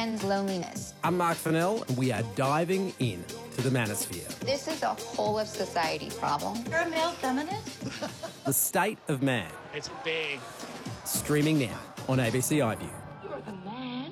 ends loneliness. I'm Mark Fennell, and we are diving in to the manosphere. This is a whole of society problem. You're a male feminist? The State of Man. It's big. Streaming now on ABC iView. You're a man?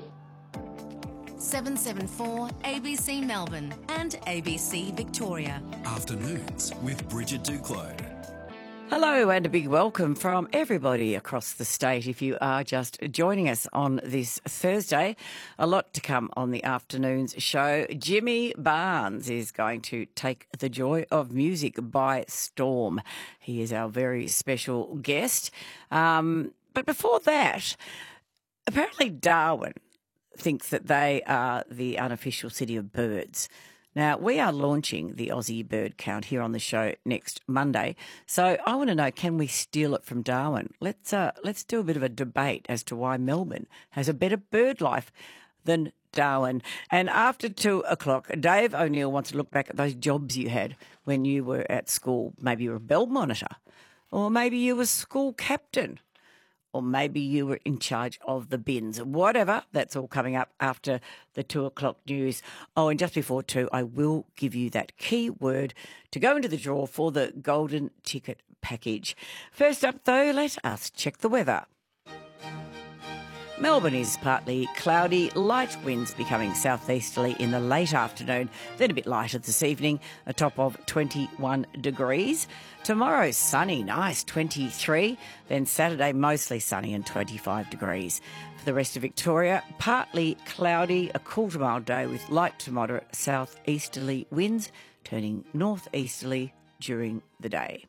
774 ABC Melbourne and ABC Victoria. Afternoons with Bridget Duclos. Hello and a big welcome from everybody across the state. If you are just joining us on this Thursday, a lot to come on the afternoon's show. Jimmy Barnes is going to take the joy of music by storm. He is our very special guest. But before that, apparently Darwin thinks that they are the unofficial city of birds. Now, we are launching the Aussie bird count here on the show next Monday. So I want to know, can we steal it from Darwin? Let's do a bit of a debate as to why Melbourne has a better bird life than Darwin. And after 2:00, Dave O'Neill wants to look back at those jobs you had when you were at school. Maybe you were a bell monitor, or maybe you were school captain, or maybe you were in charge of the bins. Whatever, that's all coming up after the 2:00 news. Oh, and just before 2, I will give you that key word to go into the draw for the golden ticket package. First up, though, let us check the weather. Melbourne is partly cloudy, light winds becoming southeasterly in the late afternoon, then a bit lighter this evening, a top of 21 degrees. Tomorrow, sunny, nice, 23. Then Saturday, mostly sunny and 25 degrees. For the rest of Victoria, partly cloudy, a cool to mild day with light to moderate southeasterly winds, turning northeasterly during the day.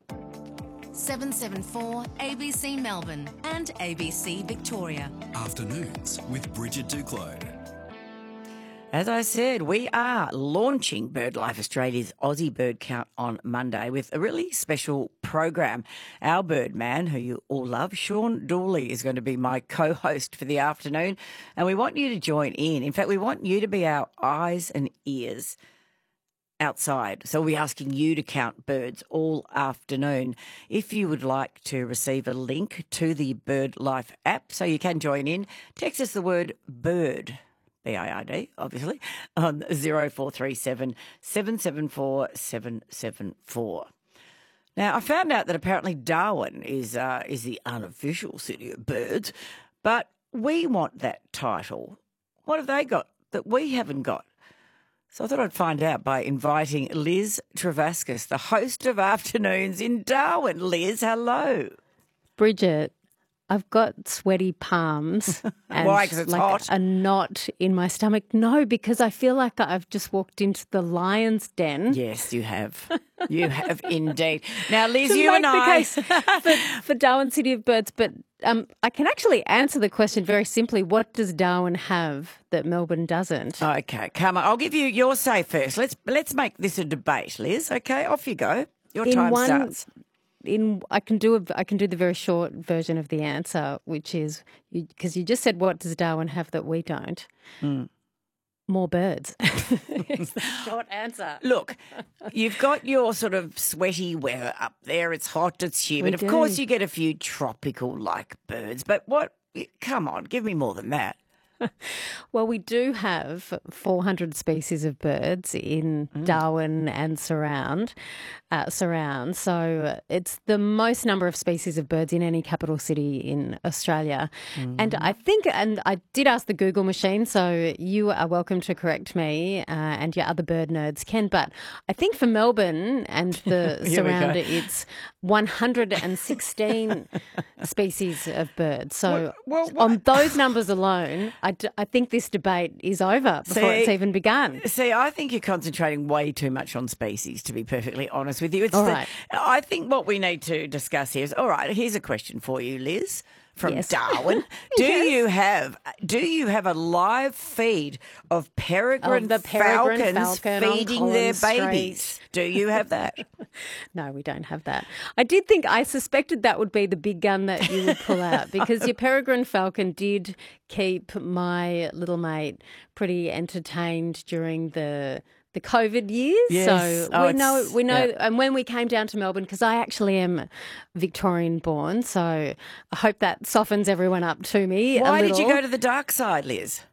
774 ABC Melbourne and ABC Victoria. Afternoons with Bridget Duclos. As I said, we are launching BirdLife Australia's Aussie Bird Count on Monday with a really special program. Our Birdman, who you all love, Sean Dooley, is going to be my co-host for the afternoon, and we want you to join in. In fact, we want you to be our eyes and ears outside. So we'll be asking you to count birds all afternoon. If you would like to receive a link to the BirdLife app so you can join in, text us the word BIRD, B-I-R-D, obviously, on 0437 774 774. Now, I found out that apparently Darwin is the unofficial city of birds, but we want that title. What have they got that we haven't got? So I thought I'd find out by inviting Liz Travascus, the host of Afternoons in Darwin. Liz, hello. Bridget, I've got sweaty palms and why? Because it's hot? A knot in my stomach. No, because I feel like I've just walked into the lion's den. Yes, you have. You have indeed. Now, Liz, to you make and the I... case for Darwin City of Birds, but I can actually answer the question very simply. What does Darwin have that Melbourne doesn't? Okay, come on. I'll give you your say first. Let's make this a debate, Liz. Okay, off you go. Your time starts. I can do the very short version of the answer, which is because you just said, what does Darwin have that we don't? More birds. It's the short answer. Look, you've got your sort of sweaty weather up there. It's hot, it's humid. We Of course, you get a few tropical-like birds, but what? Come on, give me more than that. Well, we do have 400 species of birds in Darwin and surround. So it's the most number of species of birds in any capital city in Australia. And I did ask the Google machine, so you are welcome to correct me and your other bird nerds can. But I think for Melbourne and the surround, it's 116 species of birds. So on those numbers alone, I think this debate is over before it's even begun. See, I think you're concentrating way too much on species, to be perfectly honest with you. Right. I think what we need to discuss here is, all right, here's a question for you, Liz, from Darwin. Do you have a live feed of peregrine falcons feeding their babies? Do you have that? No, we don't have that. I suspected that would be the big gun that you would pull out because your peregrine falcon did keep my little mate pretty entertained during the COVID years. Yes. So we know, and when we came down to Melbourne, because I actually am Victorian born, so I hope that softens everyone up to me a little. Why did you go to the dark side, Liz?